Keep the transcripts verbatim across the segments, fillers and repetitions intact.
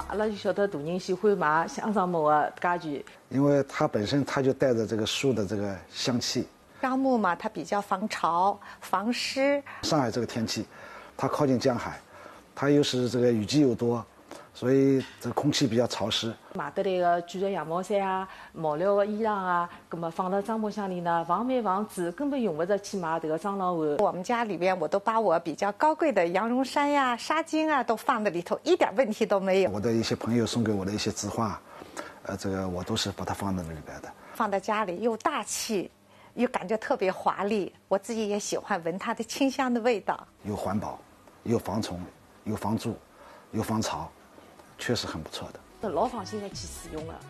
嘛，阿拉就晓得大人喜欢买香樟木的家具， 因为它本身它就带着这个树的这个香气。 樟木嘛，它比较防潮、防湿。 上海这个天气，它靠近江海，它又是这个雨季又多，所以这个空气比较潮湿。 买得来的卷的羊毛衫啊、毛料的衣裳啊，那么放到樟木箱里呢，防霉防止，根本用不着去买这个蟑螂碗。 我们家里边，我都把我比较高贵的羊绒衫呀、纱巾啊都放在里头，一点问题都没有。 我的一些朋友送给我的一些字画，呃，这个我都是把它放在那里边的。 放在家里又大气，又感觉特别华丽。我自己也喜欢闻它的清香的味道。 又环保，又防虫，又防蛀，又防潮，确实很不错的。 老放心的去使用了。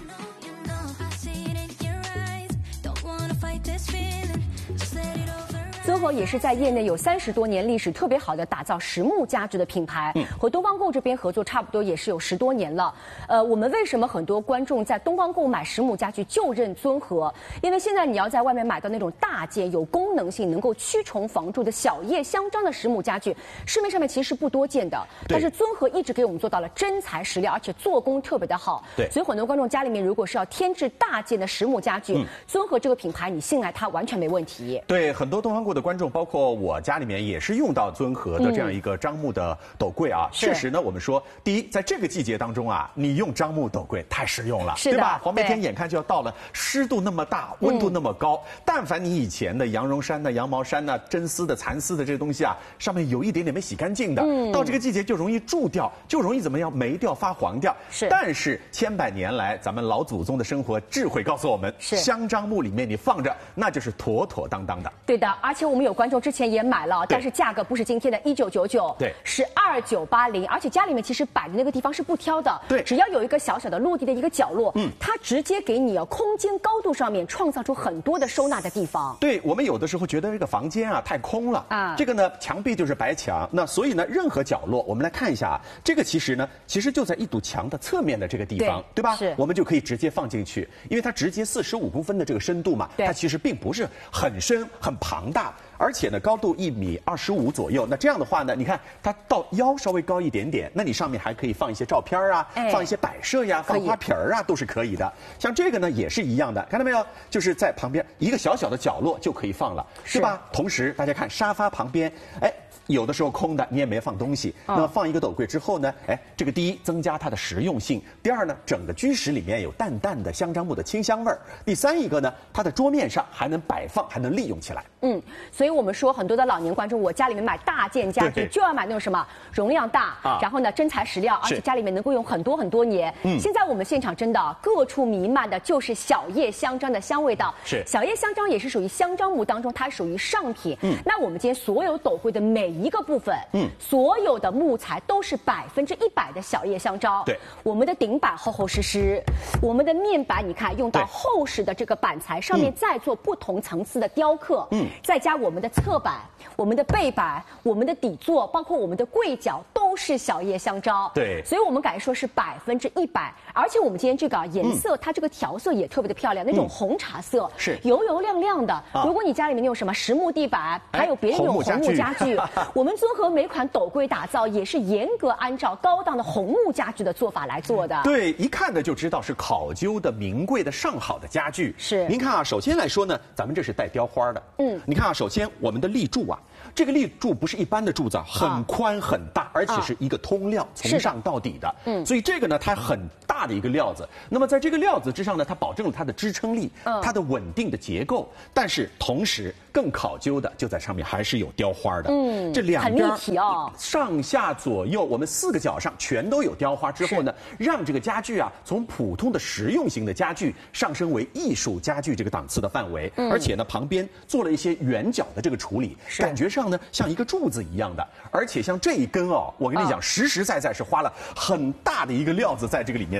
尊和也是在业内有三十多年历史，特别好的打造实木家具的品牌，嗯、和东方购这边合作差不多也是有十多年了。呃，我们为什么很多观众在东方购买实木家具就认尊和？因为现在你要在外面买到那种大件、有功能性、能够驱虫防蛀的小叶香樟的实木家具，市面上面其实不多见的。但是尊和一直给我们做到了真材实料，而且做工特别的好。 对， 所以很多观众家里面如果是要添置大件的实木家具，嗯、尊和这个品牌你信赖它完全没问题。 对，很多东方购的观众，包括我家里面也是用到尊和的这样一个樟木的斗柜啊。嗯、确实呢，我们说，第一，在这个季节当中啊，你用樟木斗柜太实用了，对吧？黄梅天眼看就要到了，湿度那么大，温度那么高，嗯、但凡你以前的羊绒衫呢、羊毛衫呢、真丝的、蚕丝的这些东西啊，上面有一点点没洗干净的，嗯、到这个季节就容易蛀掉，就容易怎么样霉掉、发黄掉。 是。 但是千百年来，咱们老祖宗的生活智慧告诉我们， 是香樟木里面你放着，那就是妥妥当当的。 对的，而且我们有观众之前也买了，但是价格不是今天的一九九九， 对， 是二九八零，而且家里面其实摆的那个地方是不挑的， 对， 只要有一个小小的落地的一个角落，嗯，它直接给你啊空间高度上面创造出很多的收纳的地方。 对，我们有的时候觉得这个房间啊太空了啊，这个呢墙壁就是白墙，那所以呢任何角落，我们来看一下啊，这个其实呢其实就在一堵墙的侧面的这个地方， 对, 对吧？ 是， 我们就可以直接放进去，因为它直接四十五公分的这个深度嘛，它其实并不是很深很庞大。而且呢，高度一米二十五左右。那这样的话呢，你看它到腰稍微高一点点，那你上面还可以放一些照片啊，哎、放一些摆设呀，放花瓶啊，都是可以的。像这个呢，也是一样的，看到没有？就是在旁边一个小小的角落就可以放了，是吧？同时，大家看沙发旁边，哎。有的时候空的，你也没放东西。那么放一个斗柜之后呢，哎，这个第一增加它的实用性，第二呢，整个居室里面有淡淡的香樟木的清香味儿。第三一个呢，它的桌面上还能摆放，还能利用起来。 嗯，所以我们说很多的老年观众，我家里面买大件家具就要买那种什么容量大，啊、然后呢真材实料，而且家里面能够用很多很多年。嗯，现在我们现场真的各处弥漫的就是小叶香樟的香味道。 是， 小叶香樟也是属于香樟木当中，它属于上品。嗯，那我们今天所有斗柜的每一个部分，嗯，所有的木材都是百分之一百的小叶香樟。 对， 我们的顶板厚厚实实，我们的面板你看用到厚实的这个板材，上面再做不同层次的雕刻，嗯，再加我们的侧板、我们的背板、我们的底座，包括我们的柜角都是小叶香樟。 对， 所以我们敢说是百分之一百。而且我们今天这个颜色，嗯、它这个调色也特别的漂亮，那种红茶色， 嗯、是油油亮亮的。啊、如果你家里面有什么实木地板，还有别人用红木家具，我们尊和每款斗柜打造也是严格按照高档的红木家具的做法来做的。 对，一看呢就知道是考究的、名贵的、上好的家具。 是， 您看啊，首先来说呢，咱们这是带雕花的。嗯，你看啊，首先我们的立柱啊，这个立柱不是一般的柱子，很宽很大，而且是一个通料，从上到底的。嗯，所以这个呢，它很大的一个料子。那么在这个料子之上呢，它保证了它的支撑力，它的稳定的结构。但是同时更考究的就在上面还是有雕花的。嗯，这两边很立体哦， 上下左右我们四个角上全都有雕花之后呢，让这个家具啊从普通的实用型的家具上升为艺术家具这个档次的范围。嗯，而且呢旁边做了一些圆角的这个处理，感觉上呢像一个柱子一样的。而且像这一根哦，我跟你讲，啊、实实在在是花了很大的一个料子在这个里面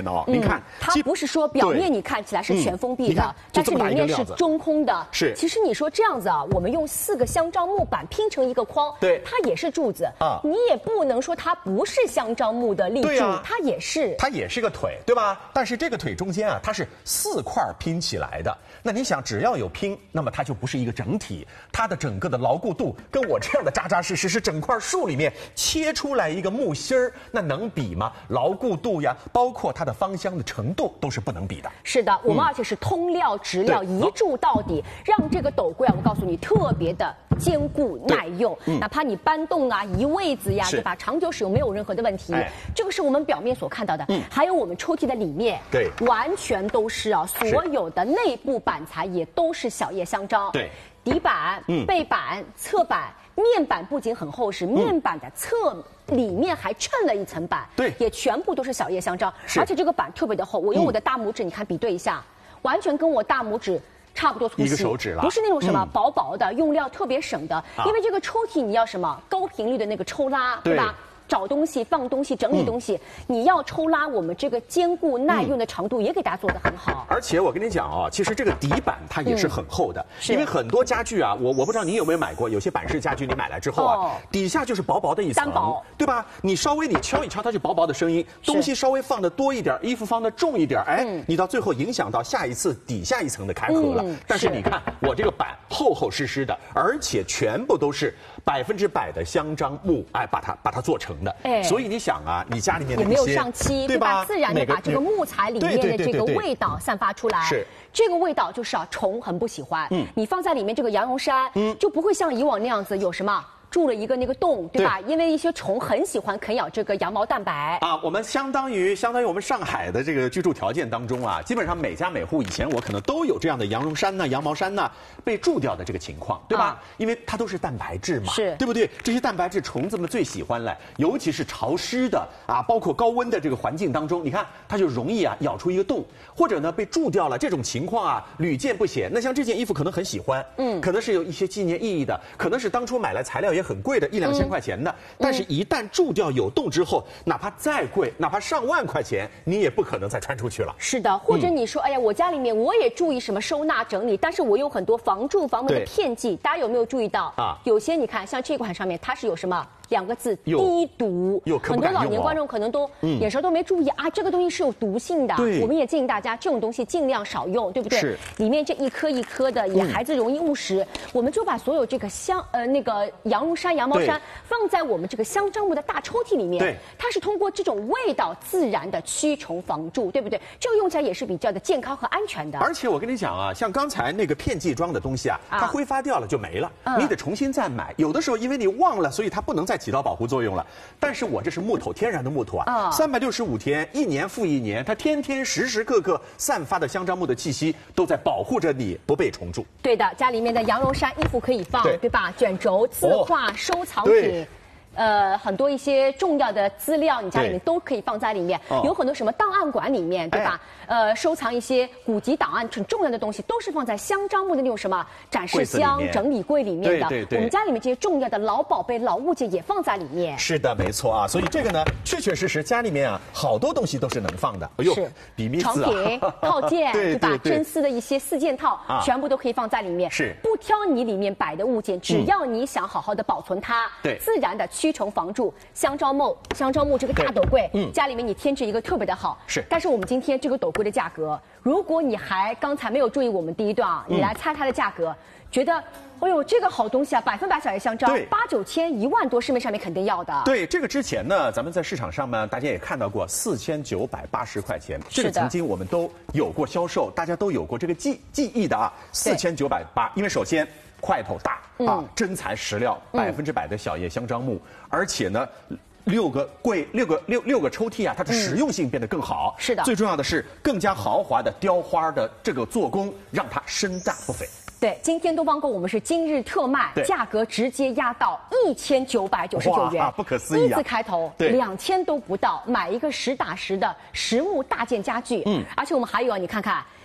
面的哦。您看， 它不是说表面你看起来是全封闭的，但是里面是中空的。 是， 其实你说这样子啊，我们用四个香樟木板拼成一个框， 对， 它也是柱子啊。你也不能说它不是香樟木的立柱，它也是， 它也是个腿，对吧？但是这个腿中间啊，它是四块拼起来的。那你想，只要有拼，那么它就不是一个整体，它的整个的牢固度跟我这样的扎扎实实是整块树里面切出来一个木芯儿，那能比吗？牢固度呀，包括它的芳香的程度都是不能比的。 是的，我们而且是通料直料，一柱到底，让这个斗柜啊，我告诉你特别的坚固耐用，哪怕你搬动啊、移位子呀，对吧？长久使用没有任何的问题。这个是我们表面所看到的，还有我们抽屉的里面， 对， 完全都是啊，所有的内部板材也都是小叶香樟， 对， 底板、背板、侧板。面板不仅很厚实，面板的侧里面还衬了一层板， 对， 也全部都是小叶香樟，而且这个板特别的厚。我用我的大拇指，你看比对一下，完全跟我大拇指差不多粗细， 一个手指了， 不是那种什么薄薄的，用料特别省的。因为这个抽屉你要什么高频率的那个抽拉，对吧？找东西、放东西、整理东西，嗯、你要抽拉，我们这个坚固耐用的长度也给大家做得很好。 而且我跟你讲啊、哦，其实这个底板它也是很厚的，嗯、因为很多家具啊，我我不知道你有没有买过，有些板式家具你买来之后啊，哦、底下就是薄薄的一层，对吧？你稍微你敲一敲，它就薄薄的声音，东西稍微放的多一点，衣服放的重一点，哎，嗯、你到最后影响到下一次底下一层的开合了。嗯、但是你看我这个板厚厚实实的，而且全部都是百分之百的香樟木，哎，把它把它做成的，哎，所以你想啊，你家里面的也没有上漆，对吧？自然的把这个木材里面的这个味道散发出来。 是这个味道就是啊，虫很不喜欢。嗯，你放在里面这个羊绒衫，嗯，就不会像以往那样子有什么。筑了一个那个洞，对吧？对，因为一些虫很喜欢啃咬这个羊毛蛋白啊。我们相当于相当于我们上海的这个居住条件当中啊，基本上每家每户以前我可能都有这样的羊绒衫呢、羊毛衫呢被蛀掉的这个情况，对吧？啊、因为它都是蛋白质嘛， 是对不对？这些蛋白质虫子们最喜欢了，尤其是潮湿的啊，包括高温的这个环境当中，你看它就容易啊咬出一个洞，或者呢被蛀掉了。这种情况啊屡见不鲜。那像这件衣服可能很喜欢，嗯，可能是有一些纪念意义的，可能是当初买来材料也很贵的，一两千。千块钱的，嗯、但是一旦蛀掉有洞之后，哪怕再贵，哪怕上万块钱，你也不可能再穿出去了。 是的，或者你说，嗯、哎呀，我家里面我也注意什么收纳整理，但是我有很多防蛀防霉的片剂，大家有没有注意到啊？有些你看，像这款上面它是有什么？两个字低毒，很多老年观众可能都有时候都没注意啊，这个东西是有毒性的。我们也建议大家这种东西尽量少用，对不对？ 是。 里面这一颗一颗的，也孩子容易误食。我们就把所有这个香呃那个羊绒衫、羊毛衫放在我们这个香樟木的大抽屉里面。 对。 它是通过这种味道自然的驱虫防蛀，对不对？这个用起来也是比较的健康和安全的。 而且我跟你讲啊，像刚才那个片剂装的东西啊，它挥发掉了就没了，你得重新再买。有的时候因为你忘了，所以它不能再起到保护作用了。但是我这是木头，天然的木头啊，三百六十五天，一年复一年，它天天时时刻刻散发的香樟木的气息，都在保护着你不被虫蛀。 对的，家里面的羊绒衫衣服可以放， 对, 对吧？卷轴、字画、哦、收藏品。呃，很多一些重要的资料，你家里面都可以放在里面。哦、有很多什么档案馆里面，对吧？哎、呃，收藏一些古籍档案很重要的东西，都是放在香樟木的那种什么展示箱、整理柜里面的。 对对对。 我们家里面这些重要的老宝贝、老物件也放在里面。 是的，没错啊。所以这个呢，确确实实家里面啊，好多东西都是能放的。 哎呦，是比密床品、套件， 对吧？真丝的一些四件套，啊、全部都可以放在里面。 是。 不挑你里面摆的物件，只要你想好好的保存它， 对， 自然的驱虫防蛀。香樟木，香樟木这个大斗柜，嗯，家里面你添置一个特别的好。 是， 但是我们今天这个斗柜的价格，如果你还刚才没有注意我们第一段啊，你来猜它的价格，嗯、觉得，哎呦，这个好东西啊，百分百小叶香樟，八九千一万多，市面上面肯定要的。 对，这个之前呢，咱们在市场上呢，大家也看到过，四千九百八十块钱，这个曾经我们都有过销售，大家都有过这个记记忆的啊，四千九百八，因为首先。块头大啊，嗯、真材实料，百分之百的小叶香樟木，嗯、而且呢，六个柜、六个六六个抽屉啊，它的实用性变得更好。 嗯、是的， 最重要的是更加豪华的雕花的这个做工，让它身价不菲。 对，今天东方购我们是今日特卖，价格直接压到一千九百九十九元， 不可思议啊！ 一字开头，两千都不到，买一个实打实的实木大件家具。嗯，而且我们还有啊，你看看。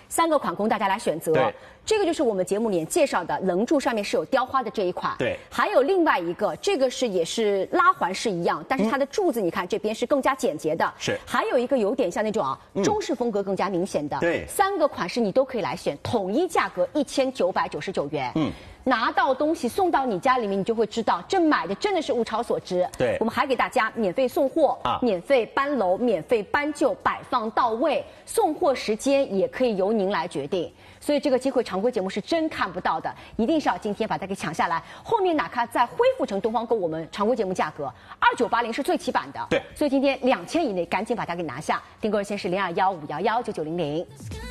三个款供大家来选择。 对， 这个就是我们节目里面介绍的棱柱上面是有雕花的这一款。 对， 还有另外一个，这个是也是拉环是一样，但是它的柱子你看这边是更加简洁的。 是， 还有一个有点像那种啊中式风格更加明显的。 对， 三个款式你都可以来选，统一价格一千九百九十九元。嗯。拿到东西送到你家里面，你就会知道这买的真的是物超所值。 对， 我们还给大家免费送货啊，免费搬楼，免费搬救，摆放到位，送货时间也可以由您来决定。所以这个机会常规节目是真看不到的，一定是要今天把它给抢下来。后面哪怕再恢复成东方购，我们常规节目价格二九八零是最起版的。 对， 所以今天两千以内赶紧把它给拿下。订购热线是零二幺五幺幺九九零零。